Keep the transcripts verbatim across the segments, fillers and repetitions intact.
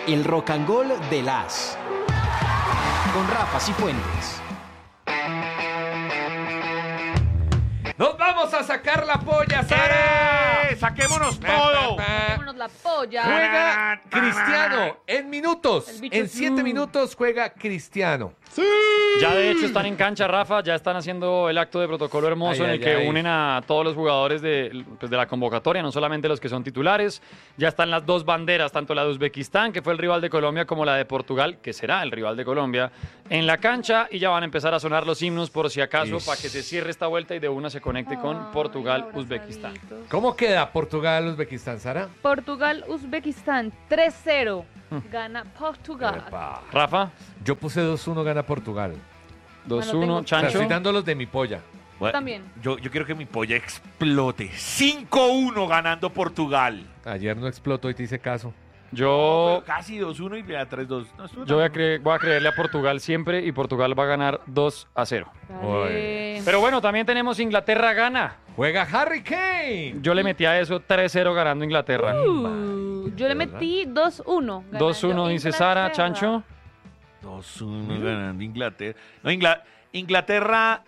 el Rock and Roll de las con Rafa Cifuentes. ¡Nos vamos a sacar la polla, Sara! ¡Eh! ¡Saquémonos todo! Vámonos la polla. Juega Cristiano en minutos. El bicho En es- siete Mm. minutos juega Cristiano. Ya de hecho están en cancha, Rafa, ya están haciendo el acto de protocolo hermoso Ay, en ay, el que ay. unen a todos los jugadores de, pues, de la convocatoria, no solamente los que son titulares. Ya están las dos banderas, tanto la de Uzbekistán, que fue el rival de Colombia, como la de Portugal, que será el rival de Colombia, en la cancha, y ya van a empezar a sonar los himnos por si acaso, Ish. para que se cierre esta vuelta y de una se conecte con Ay, Portugal-Uzbekistán. abrazaditos. ¿Cómo queda Portugal-Uzbekistán, Sara? Portugal-Uzbekistán, tres cero. Gana Portugal. Epa. Rafa, Yo puse dos uno, gana Portugal. dos Bueno, uno, tengo- O sea, Chancho. estoy dando los de mi polla. Bueno, También. Yo, yo quiero que mi polla explote. cinco uno ganando Portugal. Ayer no explotó y te hice caso. Yo, Pero casi dos uno y le da tres dos. No, estuvo yo voy, a tan- cre- voy a creerle a Portugal siempre y Portugal va a ganar dos a cero. Dale. Pero bueno, también tenemos Inglaterra-Gana. Juega Harry Kane. Yo le metí a eso tres cero ganando Inglaterra. Uh, yo le metí dos uno. dos uno dice Sara, Chancho. dos uno ganando Inglaterra. No, Ingla- Inglaterra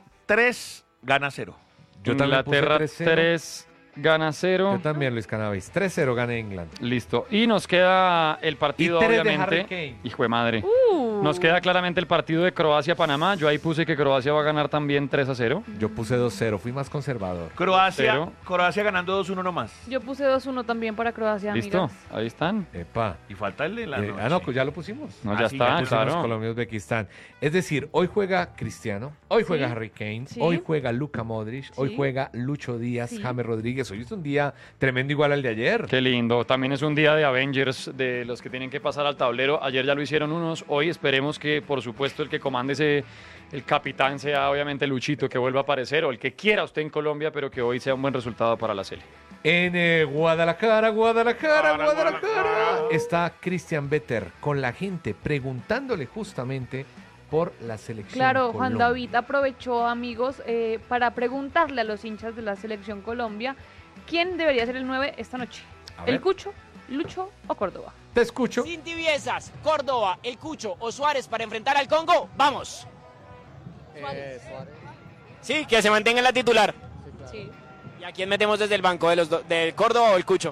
tres gana cero. Yo también puse Inglaterra tres cero. tres gana cero. Yo también, Luis Cannabis. tres cero gana England. Listo. Y nos queda el partido, Y tres de obviamente. Harry Kane. Hijo de madre. Uh. Nos queda claramente el partido de Croacia-Panamá. Yo ahí puse que Croacia va a ganar también tres a cero. Yo puse dos cero, fui más conservador. Croacia, Cero. Croacia ganando dos uno nomás. Yo puse dos uno también para Croacia, Listo. amigas. Ahí están. Epa. Y falta el de la Eh, noche. ah, no, pues ya lo pusimos. No, Ah, ya sí, está, ya Pusimos claro. Colombia-Uzbekistán. Es decir, hoy juega Cristiano, hoy juega Sí. Harry Kane, Sí. hoy juega Luka Modric, hoy Sí. juega Lucho Díaz, Sí. James Rodríguez. Hoy es un día tremendo igual al de ayer. Qué lindo. También es un día de Avengers, de los que tienen que pasar al tablero. Ayer ya lo hicieron unos. Hoy esperemos que, por supuesto, el que comande ese, el capitán sea obviamente Luchito, que vuelva a aparecer, o el que quiera usted en Colombia, pero que hoy sea un buen resultado para la Sele. En eh, Guadalajara, Guadalajara, Guadalajara, Guadalajara, Guadalajara. está Christian Vetter con la gente preguntándole justamente por la selección. Claro, Juan Colombia. David aprovechó, amigos, eh, para preguntarle a los hinchas de la selección Colombia quién debería ser el nueve esta noche. A ver. ¿El Cucho, Lucho o Córdoba? Te escucho. Sin tibiezas, Córdoba, El Cucho o Suárez para enfrentar al Congo, vamos. Sí, que se mantenga en la titular. Sí. ¿Y a quién metemos desde el banco? ¿De los do- ¿Del Córdoba o el Cucho?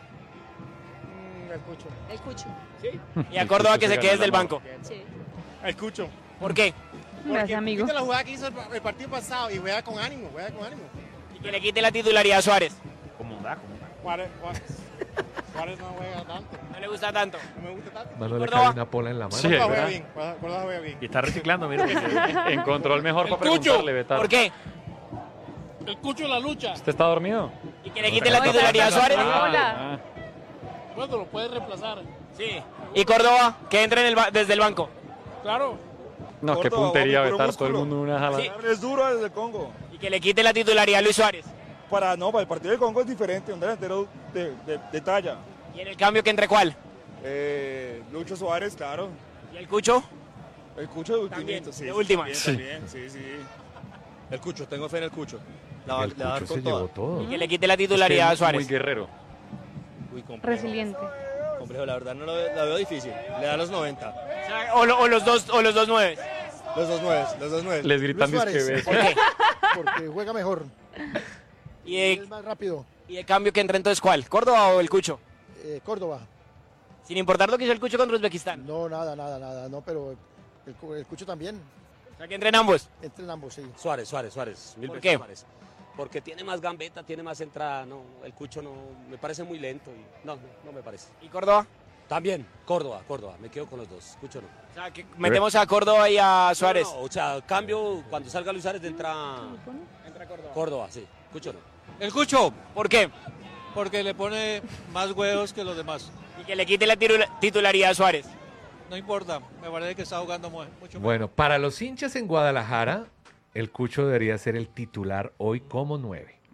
El Cucho. Y a Córdoba que se quede desde el la banco. Sí. El Cucho. ¿Por qué? Gracias, amigo. ¿Viste la jugada que hizo el, el partido pasado? Y juega con ánimo, juega con ánimo. Y que le quite la titularidad a Suárez. ¿Cómo da? ¿Cómo da? Juárez, Juárez, Suárez no juega tanto. No le gusta tanto. No me gusta tanto. Mano, le Córdoba. cae una pola en la mano. Sí, Córdoba es juega verdad. bien, Córdoba Córdoba juega bien. Y está reciclando, mira. Encontró el mejor para El Cucho. preguntarle, Betar. ¿Por qué? El Cucho en la lucha. ¿Usted está dormido? Y que le quite la titularidad a Suárez. Hola. Ah, Bueno, lo puede reemplazar. Sí. Y Córdoba, que entre en el ba- desde el banco. Claro. no, qué Córdoba, puntería, papi, puro Betar. Todo el músculo. mundo en una jala. Sí. Es duro desde el Congo. Y que le quite la titularidad a Luis Suárez. Para, no, para el partido del Congo es diferente, un delantero de, de, de talla. ¿Y en el cambio que entre cuál? Eh, Lucho Suárez, claro. ¿Y el Cucho? El Cucho de También, ultimito, sí. de sí, últimas. También, también, sí, sí. El Cucho, tengo fe en el Cucho. La, va- El le va a dar Cucho con se llevó toda. todo. Y que le quite la titularidad a Muy Suárez. guerrero. Uy, complejo. Resiliente. Complejo, la verdad no lo veo, la veo difícil. Le da los noventa. O sea, O, lo- o los dos, o los dos nueve. Los dos nueve, los dos nueve. Les gritan Luis disque Suárez. beso. ¿Por qué? Porque juega mejor. ¿Y de, más rápido. y de cambio que entre entonces cuál? ¿Córdoba o el Cucho? Eh, Córdoba. Sin importar lo que hizo el Cucho contra Uzbekistán. No, nada, nada, nada. No, pero el, Cu- el Cucho también. O sea, que entren ambos. Entren ambos, sí. Suárez, Suárez, Suárez. Mil ¿Por veces qué? Suárez. Porque tiene más gambeta, tiene más entrada. No, el Cucho no, me parece muy lento. Y, no, no, no me parece. ¿Y Córdoba? También, Córdoba, Córdoba. Me quedo con los dos. Cucho no. O sea, que metemos a Córdoba y a Suárez. No, no, o sea, cambio, cuando salga Luis Suárez entra Entra Córdoba. Córdoba, sí. Cucho no. El Cucho, ¿Por qué? porque le pone más huevos que los demás. Y que le quite la tiru- titularidad a Suárez. No importa, me parece que está jugando mu- mucho Bueno, para los hinchas en Guadalajara, el Cucho debería ser el titular hoy como nueve.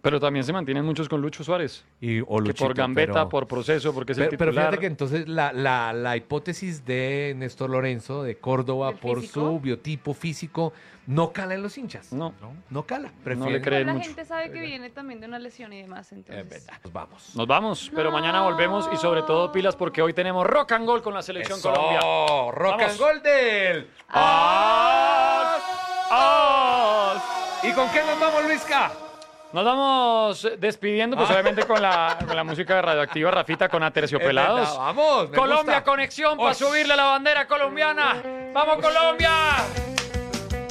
Pero también se mantienen muchos con Lucho Suárez. Y, o que Luchito, por gambeta, pero- por proceso, porque es el Pero, pero titular. fíjate que entonces la, la, la hipótesis de Néstor Lorenzo de Córdoba ¿El por físico? su biotipo físico no cala en los hinchas. No. No, no cala. No le Prefieren- creen la mucho. gente sabe que viene también de una lesión y demás, entonces. Es verdad. Nos vamos. Nos vamos, pero mañana volvemos y sobre todo pilas porque hoy tenemos Rock and Gold con la Selección Eso, Colombia. Rock Vamos. and Gold del... ¡Ah! ¡Ah! ¿Y con qué nos vamos, Luisca? Nos vamos despidiendo, pues Ah. obviamente con la, con la música de Radioactiva, Rafita, con Aterciopelados. Es verdad, vamos, me Colombia gusta. Conexión para Osh. subirle la bandera colombiana. ¡Vamos, Colombia!